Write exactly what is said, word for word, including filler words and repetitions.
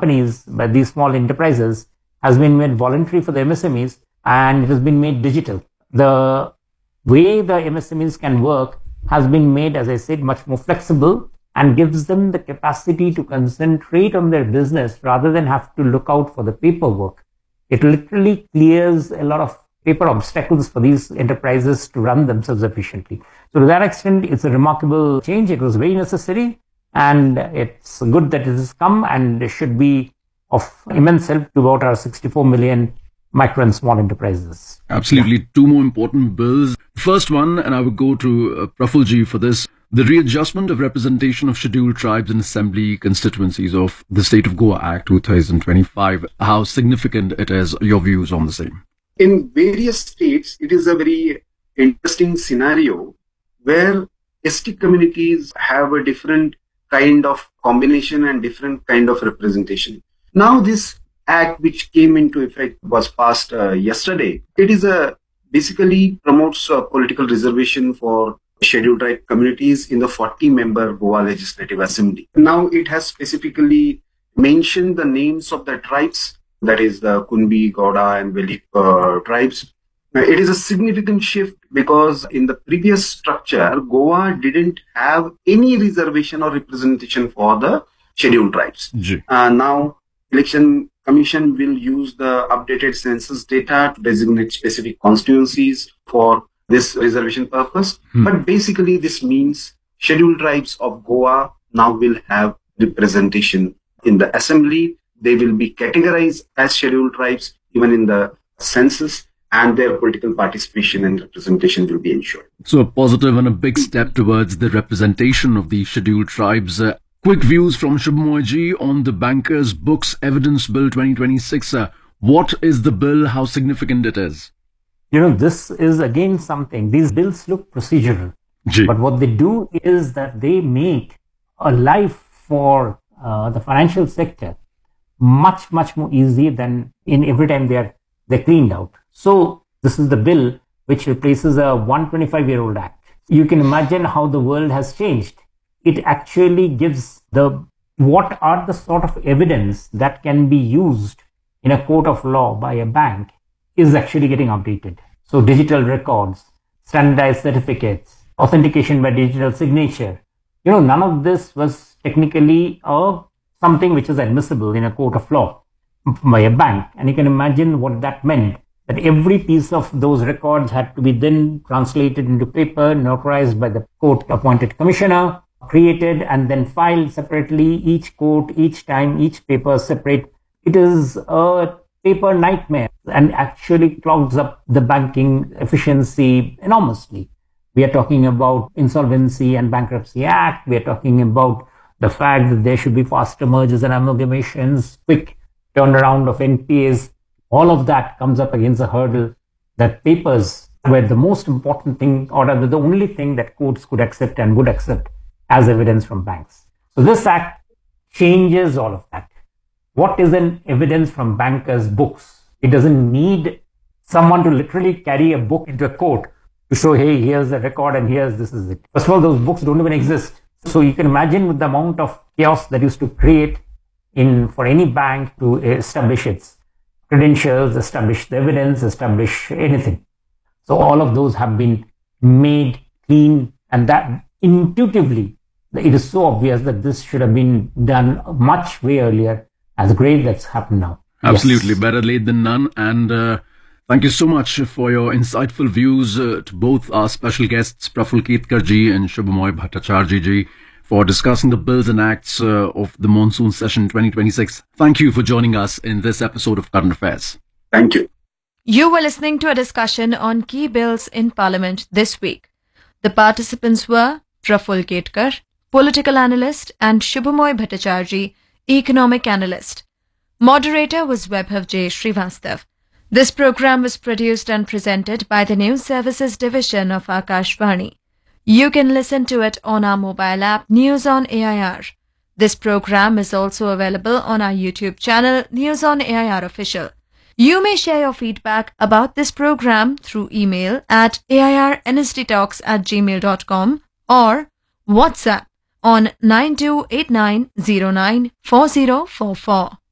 companies, by these small enterprises, has been made voluntary for the M S M Es, and it has been made digital. The way the M S M Es can work has been made, as I said, much more flexible and gives them the capacity to concentrate on their business rather than have to look out for the paperwork. It literally clears a lot of paper obstacles for these enterprises to run themselves efficiently. So to that extent, it's a remarkable change. It was very necessary, and it's good that it has come, and it should be of immense help to about our sixty-four million micro and small enterprises. Absolutely. Yeah. Two more important bills. First one, and I will go to uh, Prafulji for this, the readjustment of representation of scheduled tribes in assembly constituencies of the State of Goa Act two thousand twenty-five. How significant it is, your views on the same? In various states, it is a very interesting scenario where S T communities have a different kind of combination and different kind of representation. Now this act which came into effect was passed uh, yesterday. It is a basically promotes a political reservation for scheduled tribe communities in the forty member Goa Legislative Assembly. Now it has specifically mentioned the names of the tribes, that is the Kunbi, Gauda and Velip uh, tribes. Now, it is a significant shift because in the previous structure, Goa didn't have any reservation or representation for the scheduled tribes. Uh, now, Election Commission will use the updated census data to designate specific constituencies for this reservation purpose. Hmm. But basically, this means scheduled tribes of Goa now will have representation in the assembly. They will be categorized as scheduled tribes even in the census, and their political participation and representation will be ensured. So a positive and a big step towards the representation of the scheduled tribes. Uh, quick views from Shubhamoy ji on the Bankers Books Evidence Bill twenty twenty-six. Uh, what is the bill? How significant it is? You know, this is again something. These bills look procedural, Gee. but what they do is that they make a life for uh, the financial sector much, much more easy than in every time they are they're cleaned out. So this is the bill which replaces a one hundred twenty-five year old act. You can imagine how the world has changed. It actually gives the what are the sort of evidence that can be used in a court of law by a bank is actually getting updated. So digital records, standardized certificates, authentication by digital signature. You know, none of this was technically a something which is admissible in a court of law by a bank. And you can imagine what that meant, that every piece of those records had to be then translated into paper, notarized by the court-appointed commissioner, created and then filed separately, each court, each time, each paper separate. It is a paper nightmare and actually clogs up the banking efficiency enormously. We are talking about Insolvency and Bankruptcy Act. We are talking about the fact that there should be faster mergers and amalgamations, quick turnaround of N P As. All of that comes up against a hurdle that papers were the most important thing, or rather the only thing that courts could accept and would accept as evidence from banks. So this act changes all of that. What is an evidence from bankers' books? It doesn't need someone to literally carry a book into a court to show, hey, here's the record and here's this is it. First of all, those books don't even exist. So you can imagine with the amount of chaos that used to create in for any bank to establish its credentials, establish the evidence, establish anything. So all of those have been made clean, and that intuitively, it is so obvious that this should have been done much way earlier. As great that's happened now. Absolutely. Yes. Better late than none. And uh, thank you so much for your insightful views uh, to both our special guests, Praful Ketkar ji and Shubhamoy Bhattacharjee ji, for discussing the bills and acts uh, of the monsoon session twenty twenty-six. Thank you for joining us in this episode of Current Affairs. Thank you. You were listening to a discussion on key bills in Parliament this week. The participants were Praful Ketkar, political analyst, and Shubhamoy Bhattacharjee, economic analyst. Moderator was Webhav J. Srivastav. This program was produced and presented by the News Services Division of Akashvani. You can listen to it on our mobile app News on A I R. This program is also available on our YouTube channel News on A I R Official. You may share your feedback about this program through email at airnsdtalks at gmail dot com or WhatsApp on nine two eight nine zero nine four zero four four.